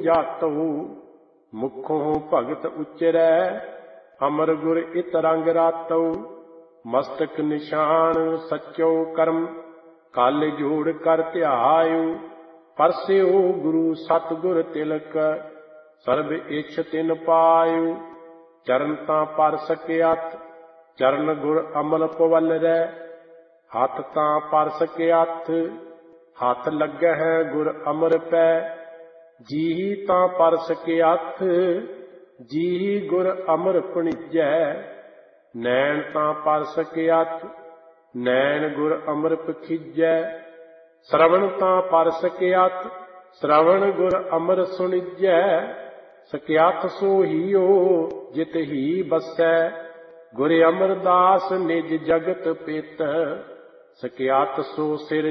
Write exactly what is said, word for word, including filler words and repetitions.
ਜਾਤੋ। ਮੁਖੋਂ ਭਗਤ ਉਚਰੈ ਅਮਰ ਗੁਰ ਇਤ ਰੰਗ ਰਾਤੋ। ਮਸਤਕ ਨਿਸ਼ਾਨ ਸਚੋ ਕਰਮ ਕਲ ਜੋੜ ਕਰ ਧਿਆਇਓ। ਪਰਸਿਓ ਗੁਰੂ ਸਤਿਗੁਰ ਤਿਲਕ ਸਰਬ ਇਛ ਤਿਨ ਪਾਇਓ। ਚਰਨ ਤਾਂ ਪਰ ਸਕਿਆਤ ਚਰਨ ਗੁਰ ਅਮਲ ਪਵਲ ਰੈ। ਹੱਥ ਤਾਂ ਪਰ ਸਕਿਆਥ ਹੱਥ ਲੱਗਹਿ ਗੁਰ ਅਮਰ ਪੈ। ਜੀਹੀ ਤਾਂ ਪਰ ਸਕਿਆਥ ਜੀਹੀ ਗੁਰ ਅਮਰ ਭਣੀਜੈ। ਨੈਣ ਤਾਂ ਪਰ ਸਕਿਆਥ ਨੈਣ ਗੁਰ ਅਮਰ ਪਖੀਜੈ। ਸ਼ਰਵਣ ਤਾਂ ਪਰ ਸਕਿਆਥ ਸ਼ਰਵਣ ਗੁਰ ਅਮਰ ਸੁਣੀਜੈ। ਸਕਿਆਥ ਸੋ ਹੀਓ ਜਿਤ ਹੀ ਬਸੈ ਗੁਰ ਅਮਰਦਾਸ ਨਿਜ ਜਗਤ ਪਿਤ। ਸਕਿਆਥ ਸੋ ਸਿਰ